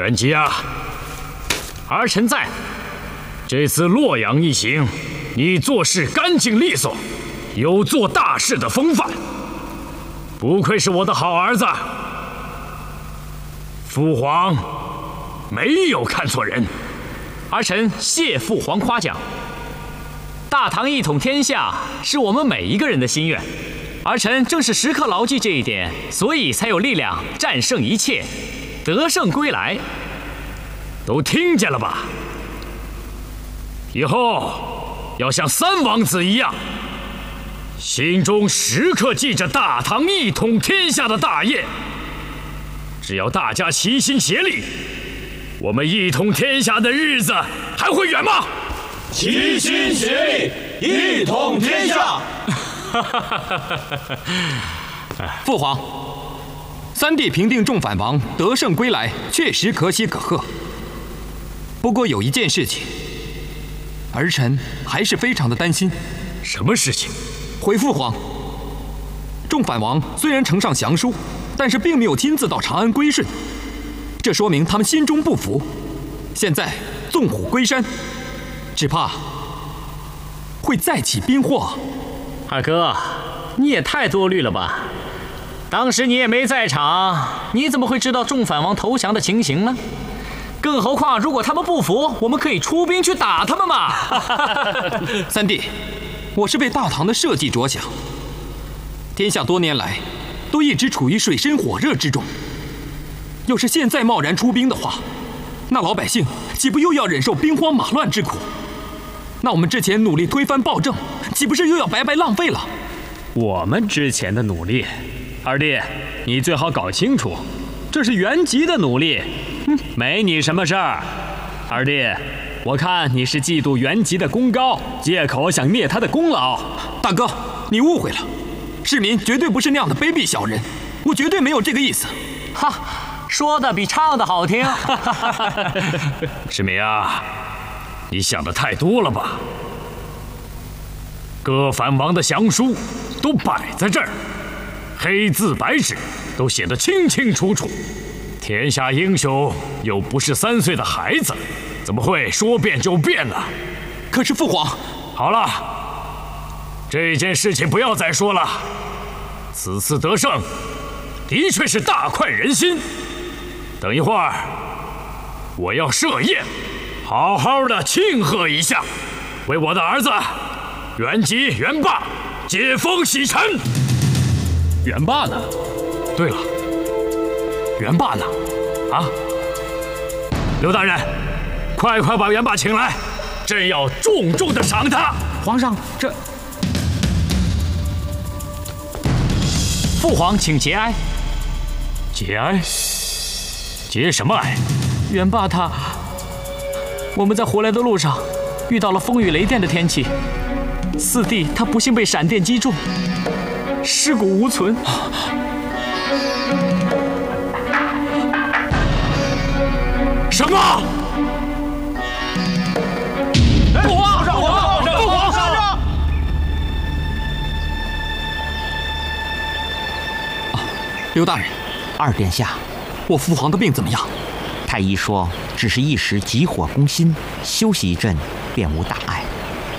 元吉啊，儿臣在。这次洛阳一行，你做事干净利索，有做大事的风范，不愧是我的好儿子。父皇没有看错人。 儿臣谢父皇夸奖。大唐一统天下是我们每一个人的心愿，儿臣正是时刻牢记这一点，所以才有力量战胜一切，得胜归来。 都听见了吧？以后要像三王子一样，心中时刻记着大唐一统天下的大业。只要大家齐心协力，我们一统天下的日子还会远吗？ 齐心协力，一统天下。 父皇，三弟平定众反王，得胜归来，确实可喜可贺。不过有一件事情，儿臣还是非常的担心。 什么事情？ 回父皇，众反王虽然呈上降书，但是并没有亲自到长安归顺，这说明他们心中不服。现在纵虎归山，只怕会再起兵祸。 二哥，你也太多虑了吧？当时你也没在场，你怎么会知道众反王投降的情形呢？更何况，如果他们不服，我们可以出兵去打他们嘛。 三弟，我是为大唐的社稷着想。天下多年来都一直处于水深火热之中，要是现在贸然出兵的话，那老百姓岂不又要忍受兵荒马乱之苦？那我们之前努力推翻暴政，岂不是又要白白浪费了？ 我们之前的努力，二弟，你最好搞清楚，这是元吉的努力，没你什么事儿。二弟，我看你是嫉妒元吉的功高，借口想灭他的功劳。 大哥，你误会了，市民绝对不是那样的卑鄙小人，我绝对没有这个意思。 哈，说的比唱的好听。 世民啊，你想的太多了吧？各反王的降书都摆在这儿，黑字白纸都写得清清楚楚。天下英雄又不是3岁的孩子，怎么会说变就变呢？ 可是父皇， 好了，这件事情不要再说了。此次得胜，的确是大快人心。等一会儿，我要设宴，好好的庆贺一下，为我的儿子元吉、元霸接风洗尘。 元霸呢？ 对了，元霸呢？啊，刘大人，快把元霸请来，朕要重重的赏他。 皇上，这父皇请节哀。 节哀？节什么哀？ 元霸他，我们在回来的路上遇到了风雨雷电的天气，四弟他不幸被闪电击中，尸骨无存。 什么？ 父皇！父皇！ 刘大人， 二殿下， 我父皇的病怎么样？ 太医说只是一时急火攻心，休息一阵便无大碍。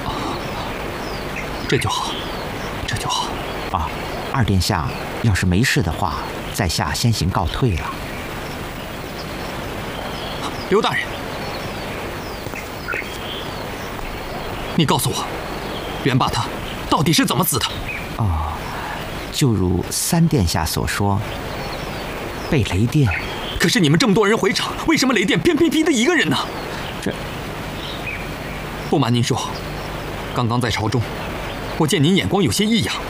这就好，这就好。 啊，二殿下要是没事的话，在下先行告退了。 刘大人，你告诉我，元霸他到底是怎么死的？ 哦，就如三殿下所说，被雷电。 可是你们这么多人回场，为什么雷电偏劈他一个人呢？ 这不瞒您说，刚刚在朝中，我见您眼光有些异样，